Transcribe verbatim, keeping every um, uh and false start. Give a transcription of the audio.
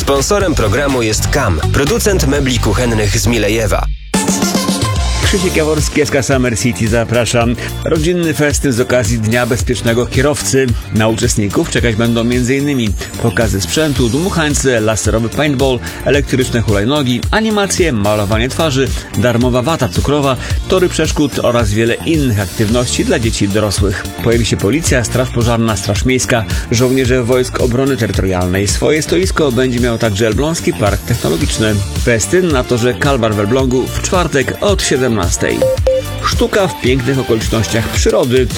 Sponsorem programu jest K A M, producent mebli kuchennych z Milejewa. Krzysiek Jaworski, S K Summer City, zapraszam. Rodzinny festyn z okazji Dnia Bezpiecznego Kierowcy. Na uczestników czekać będą m.in. pokazy sprzętu, dmuchańce, laserowy paintball, elektryczne hulajnogi, animacje, malowanie twarzy, darmowa wata cukrowa, tory przeszkód oraz wiele innych aktywności dla dzieci i dorosłych. Pojawi się policja, straż pożarna, straż miejska, żołnierze Wojsk Obrony Terytorialnej. Swoje stoisko będzie miał także Elbląski Park Technologiczny. Festyn na torze Kalbar w Elblągu w czwartek od siedemnastej. Sztuka w pięknych okolicznościach przyrody.